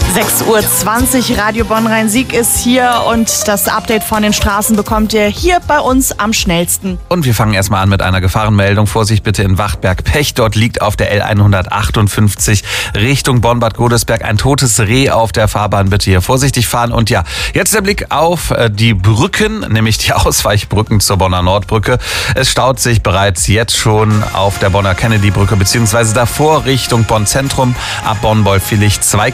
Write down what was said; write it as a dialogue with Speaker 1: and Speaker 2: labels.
Speaker 1: 6:20 Uhr, Radio Bonn-Rhein-Sieg ist hier und das Update von den Straßen bekommt ihr hier bei uns am schnellsten.
Speaker 2: Und wir fangen erstmal an mit einer Gefahrenmeldung. Vorsicht bitte in Wachtberg-Pech. Dort liegt auf der L158 Richtung Bonn-Bad Godesberg ein totes Reh auf der Fahrbahn. Bitte hier vorsichtig fahren. Und ja, jetzt der Blick auf die Brücken, nämlich die Ausweichbrücken zur Bonner Nordbrücke. Es staut sich bereits jetzt schon auf der Bonner Kennedy-Brücke beziehungsweise davor Richtung Bonn-Zentrum ab Bonn-Wolfvierlich 2